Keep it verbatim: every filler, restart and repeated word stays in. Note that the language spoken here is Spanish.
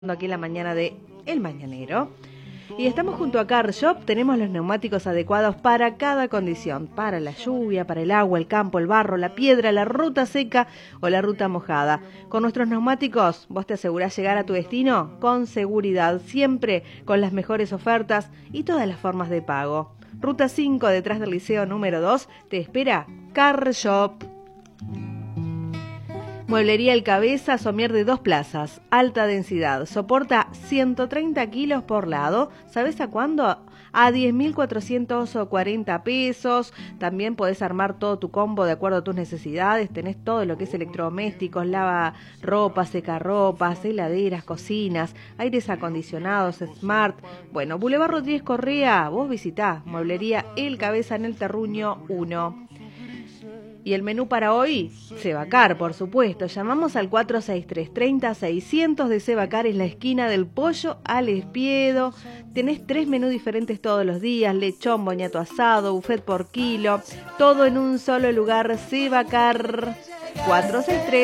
Aquí en la mañana de El Mañanero. Y estamos junto a Car Shop. Tenemos los neumáticos adecuados para cada condición, para la lluvia, para el agua, el campo, el barro, la piedra, la ruta seca o la ruta mojada. Con nuestros neumáticos vos te asegurás llegar a tu destino con seguridad, siempre con las mejores ofertas y todas las formas de pago. Ruta cinco, detrás del liceo número dos, te espera Car Shop. Mueblería El Cabeza, somier de dos plazas, alta densidad, soporta ciento treinta kilos por lado. ¿Sabes a cuándo? A diez mil cuatrocientos cuarenta pesos. También podés armar todo tu combo de acuerdo a tus necesidades. Tenés todo lo que es electrodomésticos, lava ropa, secarropas, heladeras, cocinas, aires acondicionados, smart. Bueno, Boulevard Rodríguez Correa, vos visitá Mueblería El Cabeza en el Terruño uno. Y el menú para hoy, Sebacar, por supuesto. Llamamos al cuatro seis tres, treinta, seiscientos de Sebacar, en la esquina del Pollo al Espiedo. Tenés tres menús diferentes todos los días: lechón, boñato asado, buffet por kilo. Todo en un solo lugar, Sebacar. cuatro seis tres